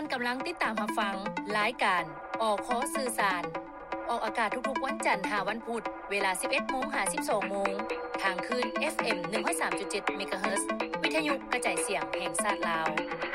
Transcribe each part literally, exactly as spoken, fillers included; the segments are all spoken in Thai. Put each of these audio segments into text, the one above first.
านกำลังติดตามรับฟังรายการออกข้อสื่อสารออกอากาศทุกๆวันจันทร์ถึงวันพุธเวลา สิบเอ็ดโมง ถึงสิบสองโมงทางคลื่น เอฟ เอ็ม หนึ่งร้อยสามจุดเจ็ด เมกะเฮิรตซ์วิทยุกระจายเสียงแห่งชาติลาว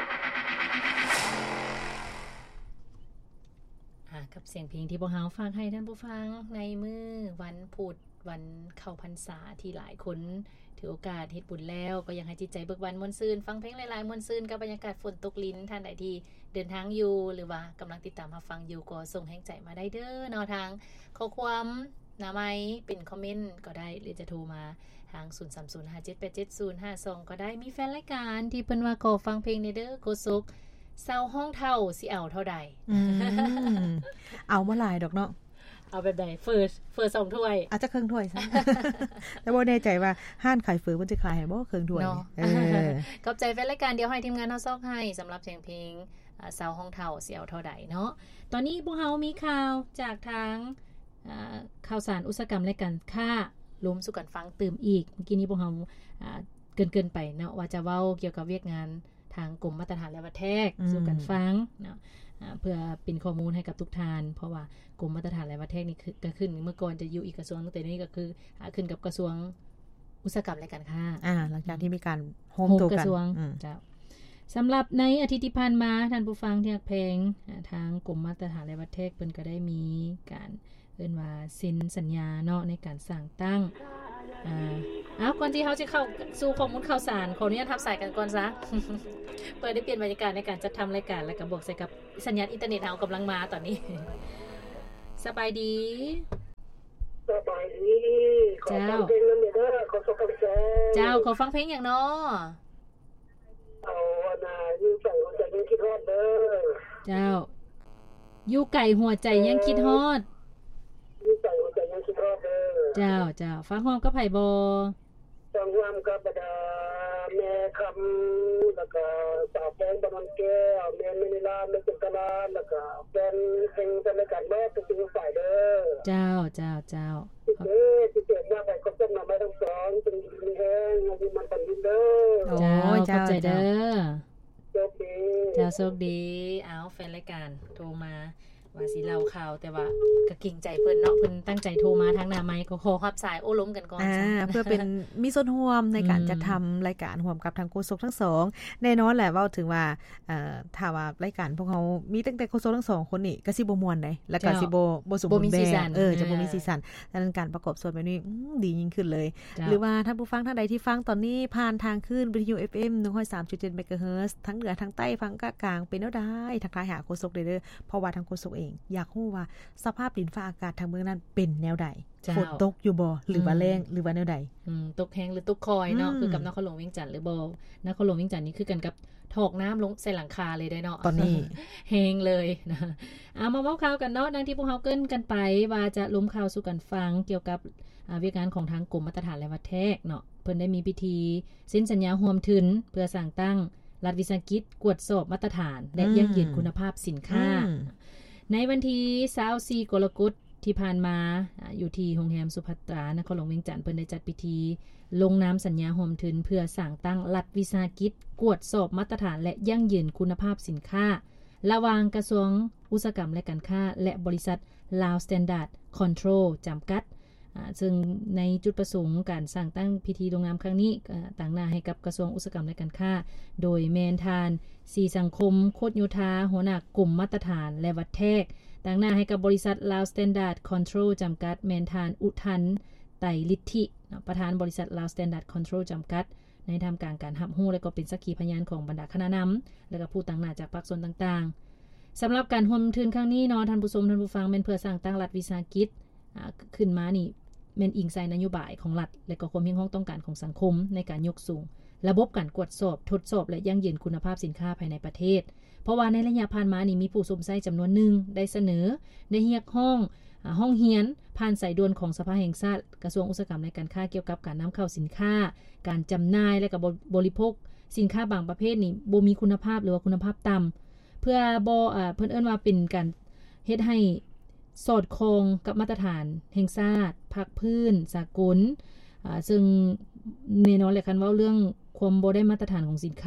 อ่ากับเสียงเพลงที่พวกเราฝากให้ท่านผู้ฟังในมื้อวันพุธวันเข้าพรรษาที่หลายคนถือโอกาสเฮ็ดบุญแล้วก็อยากให้จิตใจเบิกบานม่วนซื่นฟังเพลงหลายๆม่วนซื่นกับบรรยากาศฝนตกลิ้นท่านใดที่เดินทางอยู่หรือว่ากำลังติดตามรับฟังอยู่ก็ส่งแรงใจมาได้เด้อเนาะทางข้อความหน้าไมค์เป็นคอมเมนต์ก็ได้หรือจะโทรมาทางศูนย์ สาม ศูนย์ ห้า เจ็ด แปด เจ็ด ศูนย์ ห้า สองก็ได้มีแฟนรายการที่เพิ่นว่าขอฟังเพลงในเด้อโกสุกเซาห้องเท่าสิเอาเท่าใดอืมเอาบ่หลายดอกเนาะเอาแบบใดเฟิร์สเฟิร์สสองถ้วยอาจจะครึ่งถ้วยซะ แต่บ่แน่ใจว่าห้านขายเฟิร์สมันจะขายให้บ่ครึ่งถ้วยเออขอบใจแฟนรายการเดี๋ยวให้ทีมงานเฮาซอกให้สำหรับเสียงเพลงเซาห้องเท่าสิเอาเท่าใดเนาะตอนนี้พวกเฮามีข่าวจากทางข่าวสารอุตสาหกรรมและการค้ารวมสู่กันฟังเติมอีกเมื่อกี้นี้พวกเฮาเกินๆไปเนาะว่าจะเว้าเกี่ยวกับเวียกงานทางกรมมาตรฐานและวัดแทกสู่กันฟังเนาะเพื่อเป็นข้อมูลให้กับทุกท่านเพราะว่ากรมมาตรฐานและวัดแทกนี่คือก็ขึ้นเมื่อก่อนจะอยู่อีกกระทรวงนึงแต่นี่ก็คือขึ้นกับกระทรวงอุตสาหกรรมและการค้าอ่าหลังจากที่มีการโฮมตัวกันเจ้าสำหรับในอาทิตย์ที่ผ่านมาท่านผู้ฟังที่รักเพลงทางกรมมาตรฐานและวัดแทกเพิ่นก็ได้มีการเอิ้นว่าเซ็นสัญญาเนาะในการสร้างตั้งอ่าอ้าวก่อนที่เฮาจะเข้าสู่ข้อมูลข่าวสารขออนุญาตทับสายกันก่อนซะ เปิดได้เปลี่ยนบรรยากาศในการจัดทำรายการแล้วก็บวกใส่กับสัญญาณอินเทอร์เน็ตเฮากำลังมาตอนนี้ สบายดีสบายดีขอฟังเพลงนำเด้อขอส่งกำลังใจเจ้าขอฟังเพลงหยังเนาะเอาน่ะอยู่ใจหัวใจยังคิดฮอดเด้อเจ้าอยู่ไก่หัวใจยังคิดฮอดอยู่ใจหัวใจยังคิดฮอดเด้อเจ้าเจ้าฟังฮอมกับไผบ่ฟังฮอมกับบรรดาแม่คำแล้วก็สาวแฟนบนแก้วแม่มินิลาแม่จินตลาแล้วก็แฟนเพลงเป็นรายการแม่ทุกสิ่งฝ่ายเด้อเจ้าเจ้าเจ้าเด้อที่เกิดว่าไปครบจำนำไม่ต้องสอนเป็นดีแฮงที่มันเป็นดีเด้อเจ้าขอบใจเด้อโชคดีเจ้าโชคดีเอาแฟนรายการโทรมาว่าสิเล่าข่าวแต่ว่าก็เกรงใจเพิ่นเนาะเพิ่นตั้งใจโทรมาทางหน้าไมค์ก็ขอรับสายโอ้ล้มกันก่อนอ่าเพื่อเป็นมีส่วนร่วมในการจะทำรายการร่วมกับทางโฆษกทั้งสองแน่นอนแหละเว้าถึงว่าเอ่อถ้าว่ารายการพวกเฮามีตั้งแต่โฆษกทั้งสองคนนี่ก็สิบ่ม่วนได้แล้วก็สิบ่บ่สมบูรณ์แบบเออจะบ่มีสีสันดังนั้นการประกอบส่วนแบบนี้ดียิ่งขึ้นเลยหรือว่าท่านผู้ฟังท่านใดที่ฟังตอนนี้ผ่านทางคลื่นวิทยุ เอฟ เอ็ม หนึ่งร้อยสามจุดเจ็ด เมกะเฮิรตซ์ทั้งเหนือทั้งใต้ฟังกลางเป็นแนวใดทักทายหาโฆษกได้เด้อเพราะว่าทางโฆษกเองอยากรู้ว่าสภาพดินฟ้าอากาศทางเมืองนั้นเป็นแนวใดฝนตกอยู่บ่หรือว่าแล้งหรือว่าแนวใดอืมตกแห้งหรือตกคอยเนาะคือกับนครหลวงเวียงจันทน์หรือบ่นครหลวงเวียงจันทน์นี่คือกันกับถอกน้ำลงใส่หลังคาเลยได้เนาะตอนนี้แห้งเลยนะเอามาเว้าข่าวกันเนาะดังที่พวกเฮาเกินกันไปว่าจะล้มข่าวสู่กันฟังเกี่ยวกับอ่าวิธีการของทางกรมมาตรฐานและวัดแทกเนาะเพิ่นได้มีพิธีเซ็นสัญญาร่วมทุนเพื่อสร้างตั้งรัฐวิสาหกิจกวดสอบมาตรฐานและยั่งยืนคุณภาพสินค้าในวันที่ยี่สิบสี่กรกฎาคมที่ผ่านมาอยู่ที่โรงแรมสุภัตรานครหลวงเวียงจันทน์เพิ่นได้จัดพิธีลงนามสัญญาร่วมทุนเพื่อสร้างตั้งรัฐวิสาหกิจกวดสอบมาตรฐานและยั่งยืนคุณภาพสินค้าระหว่างกระทรวงอุตสาหกรรมและการค้าและบริษัท Lao Standard Control จำกัดซึ่งในจุดประสงค์การสร้างตั้งพิธีลงนามครั้งนี้ต่างหน้าให้กับกระทรวงอุตสาหกรรมและการค้าโดยแมนทานสีสังคมโคตรโยธาหัวหน้ากลุ่มมาตรฐานและวัดแทกต่างหน้าให้กับบริษัท Lao Standard Control จำกัดแมนทานอุทันไตรฤทธิประธานบริษัท Lao Standard Control จำกัดในทำการการรับรู้และก็เป็นสักขีพยานของบรรดาคณะนำและก็ผู้ต่างหน้าจากภาคส่วนต่างๆสำหรับการร่วมทุนครั้งนี้เนาะท่านผู้ชมท่านผู้ฟังแม่นเพื่อสร้างตั้งรัฐวิสาหกิจขึ้นมานี่แม่นอิงใส่นโยบายของรัฐและก็ความเพียงต้องการของสังคมในการยกสูงระบบการกวดสอบทดสอบและยั่งยืนคุณภาพสินค้าภายในประเทศเพราะว่าในระยะผ่านมานี่มีผู้สมใช้จำนวนหนึ่งได้เสนอได้เรียกห้องห้องเรียนผ่านสายด่วนของสภาแห่งชาติกระทรวงอุตสาหกรรมและการค้าเกี่ยวกับการนำเข้าสินค้าการจำหน่ายและก็บริโภคสินค้าบางประเภทนี่บ่มีคุณภาพหรือว่าคุณภาพต่ำเพื่อบ่อ่าเพิ่นเอิ้นว่าเป็นการเฮ็ดให้สอดคล้องกับมาตรฐานแห่งชาติภาคพื้นสากลอ่าซึ่งแน่นอนแหละคันเว้าเรื่องความบ่ได้มาตรฐานของสินค้า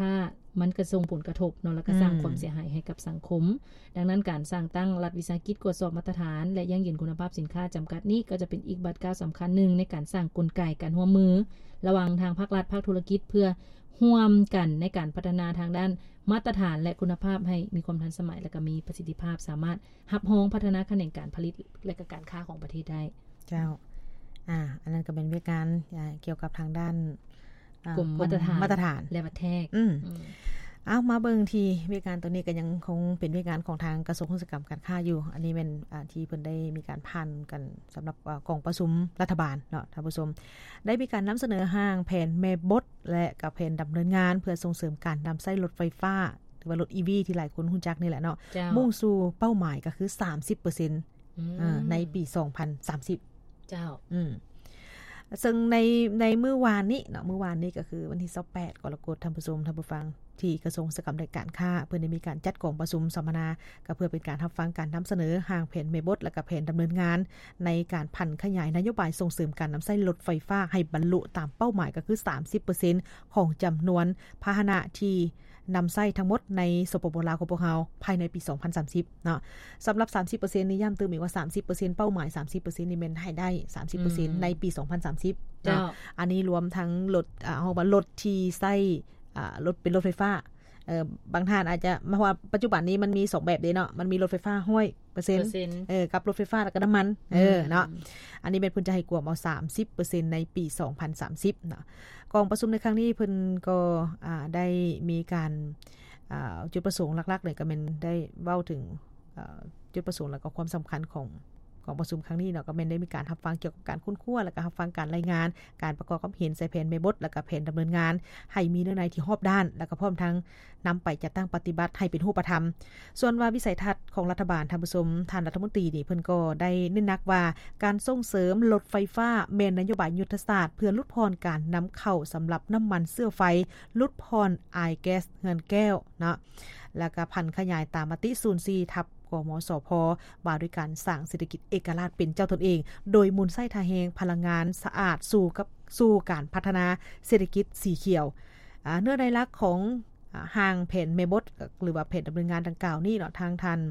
มันก็ส่งผลกระทบเนาะแล้วก็สร้างความเสียหายให้กับสังคมดังนั้นการสร้างตั้งรัฐวิสาหกิจตรวจสอบมาตรฐานและยั่งยืนคุณภาพสินค้าจำกัดนี้ก็จะเป็นอีกบัตรก้าวสำคัญหนึ่งในการสร้างกลไกการร่วมมือระหว่างทางภาครัฐภาคธุรกิจเพื่อร่วมกันในการพัฒนาทางด้านมาตรฐานและคุณภาพให้มีความทันสมัยและก็มีประสิทธิภาพสามารถรับรองพัฒนาแขนงการผลิตและก็การค้าของประเทศได้เจ้าอ่าอันนั้นก็เป็นวิธีการเกี่ยวกับทางด้านกลุ่มมาตรฐานมาตรฐานและประเทศอืมเอามาเบิ่งที่วิธีการตัวนี้ก็ยังคงเป็นวิธีการของทางกระทรวงอุตสาหกรรมการค้าอยู่อันนี้เป็นอ่าที่เพิ่นได้มีการผ่านกันสำหรับกองประชุมรัฐบาลเนาะท่านผู้ชมได้มีการนำเสนอห้างแผนแม่บดและกับแผนดำเนินงานเพื่อส่งเสริมการนำใช้รถไฟฟ้าหรือว่ารถ อี วี ที่หลายคนรู้จักนี่แหละเนาะมุ่งสู่เป้าหมายก็คือ สามสิบเปอร์เซ็นต์ อ่าในปีสองพันสามสิบเจ้าอืมซึ่งในในมื้อวานนี้เนาะมื้อวานนี้ก็คือวันที่ยี่สิบแปดกรกฎาคมท่านผู้ชมท่านผู้ฟังที่กระทรวงอุตสาหกรรมและการค้าเพื่อได้มีการจัดกองประชุมสัมมนาก็เพื่อเป็นการรับฟังการนำเสนอห้างแผนแม่บดและก็แผนดำเนินงานในการพันขยายนโยบายส่งเสริมการนำใช้รถไฟฟ้าให้บรรลุตามเป้าหมายก็คือ สามสิบเปอร์เซ็นต์ ของจำนวนพาหนะที่นำใช้ทั้งหมดในสปปลาวของพวกเราภายในปีสองพันสามสิบเนาะสำหรับ สามสิบเปอร์เซ็นต์ นี่ย้ำเติมอีกว่า สามสิบเปอร์เซ็นต์ เป้าหมาย สามสิบเปอร์เซ็นต์ นี่แม่นให้ได้ สามสิบเปอร์เซ็นต์ ในปีสองพันสามสิบเนาะอันนี้รวมทั้งรถอ่าเฮาว่ารถที่ใช้อ่ารถเป็นรถไฟฟ้าเอ่อบางท่านอาจจะเพราะว่าปัจจุบันนี้มันมีสองแบบเด้เนาะมันมีรถไฟฟ้าห้อยเปอร์เซ็นต์เออกับรถไฟฟ้าแล้วก็น้ำมันเออเนาะอันนี้เป็นเพิ่นจะให้กวมเอา สามสิบเปอร์เซ็นต์ ในปีสองพันสามสิบเนาะกองประชุมในครั้งนี้เพิ่นก็อ่าได้มีการอ่าจุดประสงค์หลักๆเลยก็แม่นได้เว้าถึงอ่าจุดประสงค์แล้วก็ความสำคัญของของประชุมครั้งนี้เนาะก็แม่นได้มีการรับฟังเกี่ยวกับการคุ้นคั่วแล้วก็รับฟังการรายงานการประกอบความเห็นใส่แผนแม่บดแล้วก็แผนดำเนินงานให้มีเนื้อในที่รอบด้านแล้วก็พร้อมทั้งนำไปจัดตั้งปฏิบัติให้เป็นรูปธรรมส่วนว่าวิสัยทัศน์ของรัฐบาลท่านผู้ชมท่านรัฐมนตรีนี่เพิ่นก็ได้เน้นหนักว่าการส่งเสริมรถไฟฟ้าแม่นนโยบายยุทธศาสตร์เพื่อลดพรการนำเข้าสำหรับน้ำมันเสื้อไฟลดพรไอแก๊สเฮือนแก้วเนาะแล้วก็พันขยายตามมติศูนย์สี่ทับกมสพว่าด้วยการสร้างเศรษฐกิจเอกราชเป็นเจ้าตนเองโดยมูลไส้ทาแหงพลังงานสะอาดสู่กับสู่การพัฒนาเศรษฐกิจสีเขียวเนื้อในหลักของห้างแผนแม่บดหรือว่าแผนดำเนินงานดังกล่าวนี่เนาะทางทัน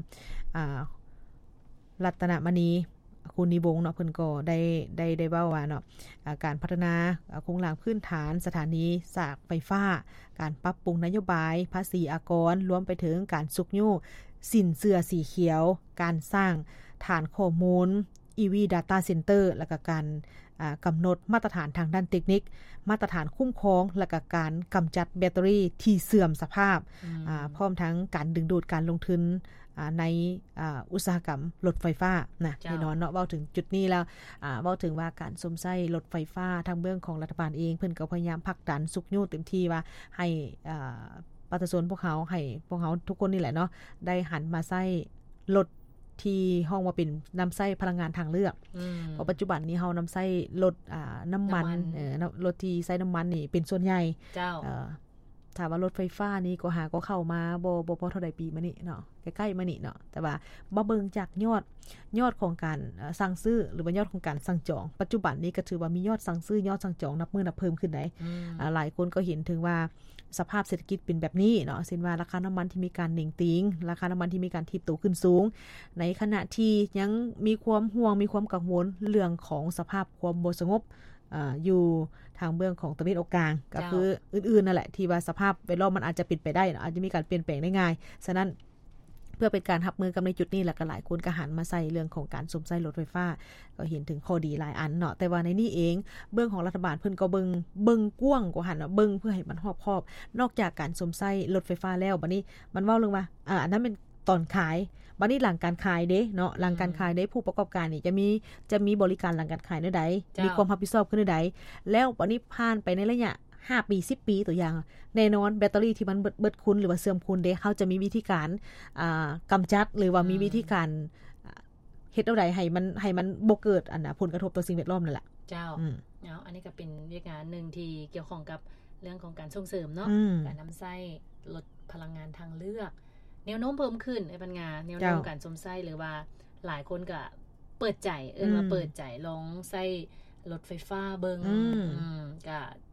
รัตนมณีคุณนิวงศ์เนาะเพิ่นก็ได้ได้ได้เว้าว่าเนาะการพัฒนาโครงสร้างพื้นฐานสถานีสากไฟฟ้าการปรับปรุงนโยบายภาษีอากรรวมไปถึงการสุกยู่สินเสื้อสีเขียวการสร้างฐานข้อมูล อี วี Data Center และก็การกำหนดมาตรฐานทางด้านเทคนิคมาตรฐานคุ้มครองและก็การกำจัดแบตเตอรี่ที่เสื่อมสภาพพร้อมทั้งการดึงดูดการลงทุนในอุตสาหกรรมรถไฟฟ้านะแน่นอนเนาะเว้าถึงจุดนี้แล้วเว้าถึงว่าการสมใช้รถไฟฟ้าทางเบื้องของรัฐบาลเองเพิ่นก็พยายามผลักดันสุกยู่เต็มที่ว่าให้ประชาชนพวกเขาให้พวกเขาทุกคนนี่แหละเนาะได้หันมาใช้รถที่ห้องว่าเป็นนำใช้พลังงานทางเลือกเพราะปัจจุบันนี้เฮานำใช้รถอ่าน้ำมันเอ่อรถที่ใช้น้ำมันนี่เป็นส่วนใหญ่เจ้าเอ่อถ้าว่ารถไฟฟ้านี่ก็หาก็เข้ามาบ่บ่พอเท่าใดปีมานี่เนาะใกล้ๆมานี่เนาะแต่ว่าบ่เบิ่งจากยอดยอดของการสั่งซื้อหรือว่ายอดของการสั่งจองปัจจุบันนี้ก็ถือว่ามียอดสั่งซื้อยอดสั่งจองนับมื้อนับเพิ่มขึ้นได้อ่าหลายคนก็เห็นถึงว่าสภาพเศรษฐกิจเป็นแบบนี้เนาะเช่นว่าราคาน้ำมันที่มีการหนิ่งติงราคาน้ำมันที่มีการทิ่มตัวขึ้นสูงในขณะที่ยังมีความห่วงมีความกังวลเรื่องของสภาพความบ่สงบอ่าอยู่ทางเบื้องของตะวันออกกลางก็คืออื่นๆนั่นแหละที่ว่าสภาพแวดล้อมมันอาจจะเปลี่ยนไปได้อาจจะมีการเปลี่ยนแปลงได้ง่ายฉะนั้นเพื่อเป็นการรับมือกับในจุดนี้แล้วก็หลายคนก็หันมาใส่เรื่องของการสมใช้รถไฟฟ้าก็เห็นถึงข้อดีหลายอันเนาะแต่ว่าในนี้เองเบื้องของรัฐบาลเพิ่นก็เบิ่งเบิ่งกว้างกว่าหันเนาะเบิ่งเพื่อให้มันรอบคอบนอกจากการสมใช้รถไฟฟ้าแล้วบัดนี้มันเว้าเรื่องว่าอ่าอันนั้นเป็นตอนขายบัดนี้หลังการขายเด้เนาะหลังการขายเด้ผู้ประกอบการนี่จะมีจะมีบริการหลังการขายแนวใดมีความรับผิดชอบขึ้นแนวใดแล้วบัดนี้ผ่านไปในระยะห้าปีสิบปีตัวอย่างแน่นอนแบตเตอรี่ที่มันเบิดเบิดคุณหรือว่าเสื่อมคุณเด้เขาจะมีวิธีการอ่ากำจัดหรือว่ามีวิธีการเฮ็ดเอาใดให้มันให้มันบ่เกิดอันน่ะผลกระทบต่อสิ่งแวดล้อมนั่นแหละเจ้าเนาะอันนี้ก็เป็นวิธีการนึงที่เกี่ยวข้องกับเรื่องของการส่งเสริมเนาะการนำใช้ลดพลังงานทางเลือกแนวโน้มเพิ่มขึ้นในปัญญาแนวโน้มการสมใช้หรือว่าหลายคนก็เปิดใจเอิ้นว่าเปิดใจลองใช้รถไฟฟ้าเบิ่งอืมก็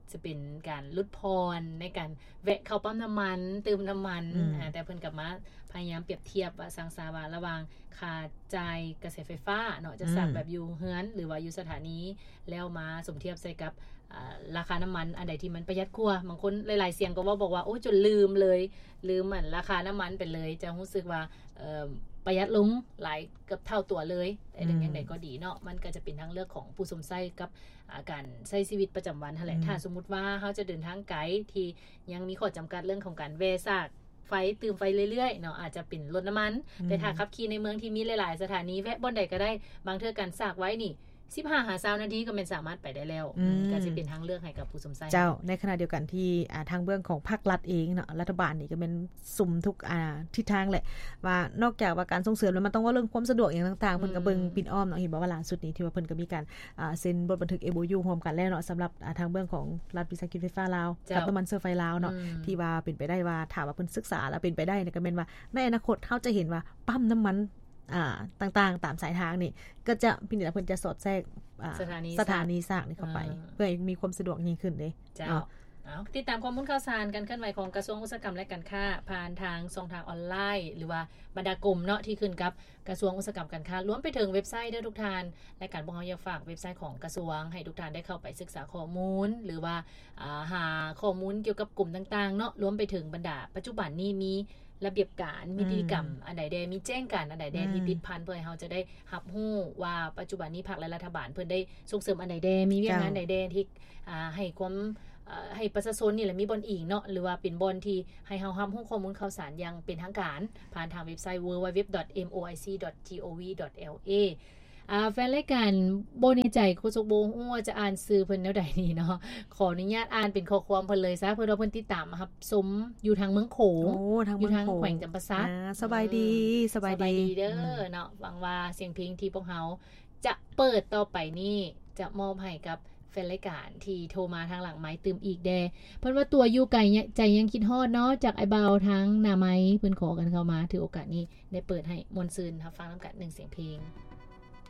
จะเป็นการลดพรในการแวะเข้าปั๊มน้ำมันเติมน้ำมันอ่าแต่เพิ่นก็มาพยายามเปรียบเทียบว่าสังสารระหว่างค่าจ่ายกระแสไฟฟ้าเนาะจะสักแบบอยู่เฮือนหรือว่าอยู่สถานีแล้วมาสมเทียบใส่กับราคาน้ำมันอันใดที่มันประหยัดกว่าบางคนหลายๆเสียงก็ว่าบอกว่าโอ้จนลืมเลยลืมเหมือนราคาน้ำมันไปเลยจะรู้สึกว่าเอ่อประหยัดลงหลายเกือบเท่าตัวเลยแต่อย่างอย่างใดก็ดีเนาะมันก็จะเป็นทางเลือกของผู้สมใช้กับการใช้ชีวิตประจำวันนั่นแหละถ้าสมมุติว่าเฮาจะเดินทางไกลที่ยังมีข้อจำกัดเรื่องของการแวะซากไฟตื่มไฟเรื่อยๆเนาะอาจจะเป็นรถน้ำมันแต่ถ้าขับขี่ในเมืองที่มีหลายๆสถานีแวะบ่อนใดก็ได้บางเทื่อการซากไว้นี่สิบห้าหายี่สิบนาทีก็เป็นสามารถไปได้แล้วก็จะเป็นทางเลือกให้กับผู้สมใช้เจ้าในขณะเดียวกันที่อ่าทางเบื้องของภาครัฐเองเนาะรัฐบาลนี่ก็เป็นซุ่มทุกอ่าทิศทางแหละว่านอกจากว่าการส่งเสริมแล้วมันต้องว่าเรื่องความสะดวกอย่างต่างๆเพิ่นก็เบิ่งปิ่นอ้อมเนาะเห็นบ่ว่าล่าสุดนี้ที่ว่าเพิ่นก็มีการอ่าเซ็นบทบันทึก เอ โอ ยู ร่วมกันแล้วเนาะสำหรับอ่าทางเบื้องของรัฐวิสาหกิจไฟฟ้าลาวกับน้ำมันเชื้อไฟลาวเนาะที่ว่าเป็นไปได้ว่าถ้าว่าเพิ่นศึกษาแล้วเป็นไปได้เนี่ยก็แม่นว่าในอนาคตเฮาจะเห็นว่าปั๊มน้ำมันอ่าต่างๆตามสายทางนี่ก็จะพิจารณาเพิ่นจะสอดแทรกสถานีสถานีสร้างนี่เข้าไปเพื่อให้มีความสะดวกยิ่งขึ้นเด้เจ้าเอาติดตามข้อมูลข่าวสารการเคลื่อนไหวของกระทรวงอุตสาหกรรมและการค้าผ่านทางช่องทางออนไลน์หรือว่าบรรดากลุ่มเนาะที่ขึ้นกับกระทรวงอุตสาหกรรมการค้ารวมไปถึงเว็บไซต์ด้วยทุกท่านและการบ่เฮาอยากฝากเว็บไซต์ของกระทรวงให้ทุกท่านได้เข้าไปศึกษาข้อมูลหรือว่าหาข้อมูลเกี่ยวกับกลุ่มต่างๆเนาะรวมไปถึงบรรดาปัจจุบันนี้มีระเบียบการมีพิธีกรรมอันใดใดมีแจ้งการอันใดใดที่ติดพันเพื่อให้เฮาจะได้รับรู้ว่าปัจจุบันนี้ภาคและรัฐบาลเพิ่นได้ส่งเสริมอันใดใดมีเวียกงานใดใดที่อ่าให้ความให้ประชาชนนี่แหละมีบ่อนอีกเนาะหรือว่าเป็นบ่อนที่ให้เฮารับรู้ข้อมูลข่าวสารอย่างเป็นทางการผ่านทางเว็บไซต์ ดับเบิลยู ดับเบิลยู ดับเบิลยู ดอท เอ็ม โอ ไอ ซี ดอท จี โอ วี ดอท แอล เอ อ่าแฟนรายการบ่ในใจโคชกบ่ฮู้ว่าจะอ่านชื่อเพิ่นแนวใดนี่เนาะขออนุญาตอ่านเป็นข้อความเพิ่นเลยซะเพิ่นว่าเพิ่นติดตามครับสมอยู่ทางเมืองโขงอยู่ทางแขวงจำปาสักสบายดีสบายดีเด้อเนาะหวังว่าเสียงเพลงที่พวกเฮาจะเปิดต่อไปนี้จะมอบให้กับแฟนรายการที่โทรมาทางหลังไม้ตื่มอีกแดเพิ่นว่าตัวอยู่ไกลใจยังคิดฮอดเนาะจากไอ้เบาทางหน้าไม้เพิ่นขอกันเข้ามาถือโอกาสนี้ได้เปิดให้มวลซืนรับฟังนำกันหนึ่งเสียงเพลง